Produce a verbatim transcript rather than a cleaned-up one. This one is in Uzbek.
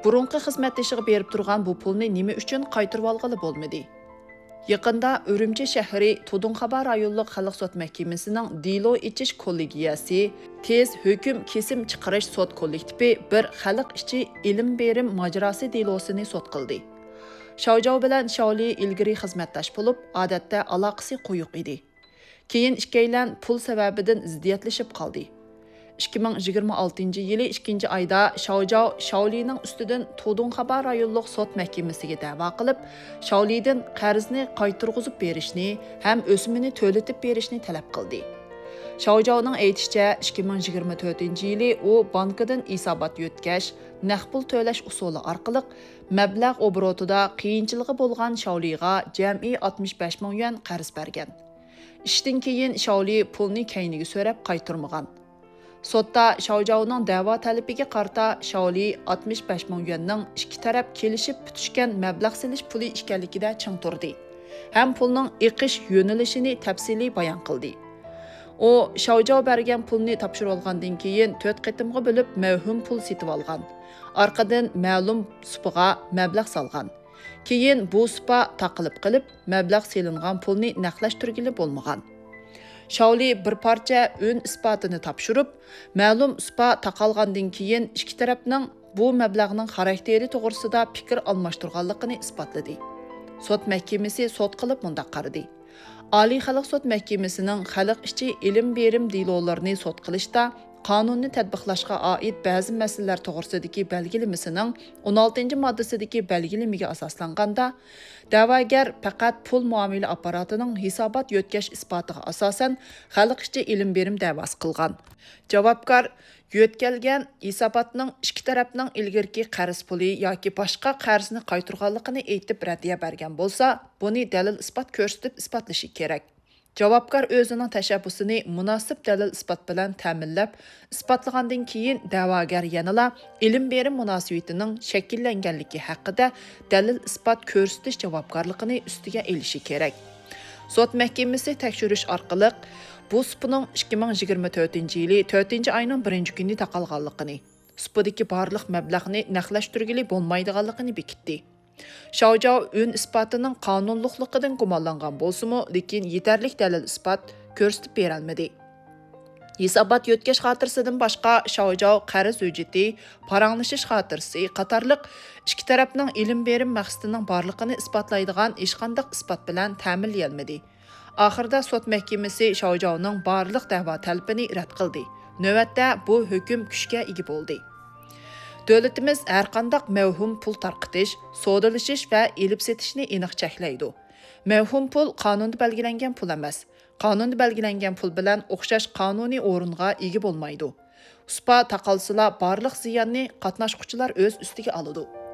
burunqi xizmatdashiga berib turgan bu pulni nima uchun qaytarib olg'ili bo'lmadi? Yaqında Ürümçi şəhəri Tudunxaba rayonluq xalq sot məhkəməsinin dilo içiş kollegiyası tez hökm kesim chiqarish sot kollektivi bir xalq içi ilm berim majrası dilosini sot qildi. Şaojao bilan Shaoli ilgari xizmatdash bo'lib, odatda aloqasi quyuq edi. Keyin ikkilan pul sababidan ziddiyatlashib qoldi. ikki ming yigirma oltinchi yili ikkinchi oyda Shaojao Shaolining ustidan Tudunxaba rayonluq sot mahkamasiga da'vo qilib, Shaolidan qarzni qaytarg'izib berishni ham o'simini to'latib berishni talab qildi. Shaojaoning aytishicha, ikki ming yigirma to'rtinchi yili u bankidan hisobot yutkash, naqd pul to'lash usuli orqali mablag' obrotida qiyinchiligi bo'lgan Shaoliga jami oltmish besh ming yuan qarz bergan. Ishdan keyin Shaoli pulni keyniga so'rab qaytarmagan. Sotda Shaojaoning da'vo talabiga qarta Shaoli oltmish besh ming yuanning ikki taraf kelishib tutishgan mablag' silish puli ekanligida ching turdi. Ham pulning eqish yo'nalishini tafsiliy bayon qildi. U Shaojao bergan pulni topshirib olgandan keyin to'rt qatimga bo'lib mavhum pul setib olgan. Orqadan ma'lum supaga mablag' solgan. Keyin bu supa taqilib qilib, mablag' selingan pulni naqlashtirgili bo'lmagan. Shaoli bir parcha ön isbotini topshirib, ma'lum supa taqalgandan keyin ikki tarafning bu mablag'ning xarakteri to'g'risida fikr almashtirganligini isbotladi. Sot mahkamasi sot qilib mundaq qaradi. Oliy xalq sot mahkamasining xalq ichi ilm berim dilolarini sot qilishda qonunni tatbiqlashga oid ba'zi masalalar to'g'risidagi belgilamasining o'n oltinchi moddasidagi belgilamaga asoslanganda, da'vogar faqat pul muomala apparatining hisobot yutkash isbotiga asosan xalq ichi ilm berim da'vosi qilgan. Javobgar yutkalgan hisobotning ikki tarafning ilgirki qarz puli yoki boshqa qarzni qaytarganligini aytib raddiya bergan bo'lsa, buni dalil isbot ko'rsatib isbotlashi kerak. Javobgar o'zining tashabbusini munosib dalil isbot bilan ta'minlab, isbotlagandan keyin da'vogar yanala ilm berim munosabatining shakllanganligi haqida dalil isbot ko'rsatish javobgarligini ustiga elishi kerak. Sot mahkamasi tekshirish orqali bu supaning ikki ming yigirma to'rtinchi yili to'rtinchi oyning birinchi kuni taqalganligini, supadagi barliq mablag'ni naqlashtirgili bo'lmaydiganligini bekitdi. Shaojao ön isbotining qonunliqligidan gumonlangan bo'lsa-mu, lekin yetarli dalil isbot ko'rsatib berolmadi. Hisobot yutkash xotirasidan boshqa Shaojao qarz hujjati, paranglashish xotirasi qatorliq ikki tarafning ilm berim maqsadining borligini isbotlaydigan hech qanday isbot bilan ta'minlayolmadi. Oxirida sot mahkamasi Shaojaoning barliq da'vo talabini rad qildi. Navbatda bu hukm kuchga ega bo'ldi. Dövlətimiz hər qandaq mövhum pul tarqıtış, sodalashish va elib setishni aniq cheklaydi. Mövhum pul qonunda belgilangan pul emas. Qonunda belgilangan pul bilan o'xshash qonuniy o'ringa ega bo'lmaydi. Supa taqalsila barliq ziyonni qatnashquchilar o'z ustiga oladi.